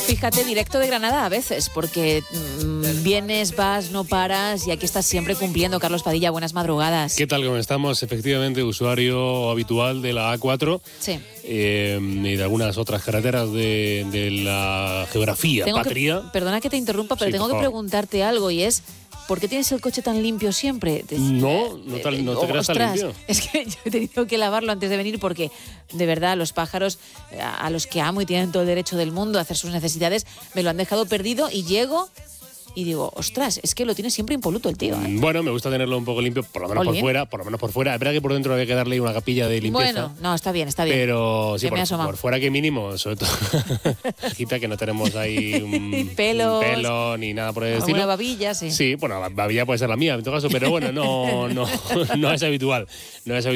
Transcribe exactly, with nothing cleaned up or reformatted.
Fíjate, directo de Granada a veces, porque mmm, vienes, vas, no paras y aquí estás siempre cumpliendo. Carlos Padilla, buenas madrugadas. ¿Qué tal? ¿Cómo estamos? Efectivamente, usuario habitual de la A cuatro sí. eh, y de algunas otras carreteras de, de la geografía tengo patria. Que, perdona que te interrumpa, pero sí, tengo que preguntarte algo y es... ¿Por qué tienes el coche tan limpio siempre? No, no te, no te creas tan limpio. Es que yo he tenido que lavarlo antes de venir porque, de verdad, los pájaros a los que amo y tienen todo el derecho del mundo a hacer sus necesidades, me lo han dejado perdido y llego y digo, ostras, es que lo tiene siempre impoluto el tío, ¿eh? Bueno, me gusta tenerlo un poco limpio, por lo menos Olín. por fuera, por lo menos por fuera. Es verdad que por dentro había que darle una capilla de limpieza. Bueno, no, está bien, está bien. Pero sí, por, por fuera que mínimo, sobre todo. Quita que no tenemos ahí un, pelos, un pelo ni nada por el estilo. Una babilla, sí. Sí, bueno, la babilla puede ser la mía en todo caso, pero bueno, no, no, no es habitual. No es habitual.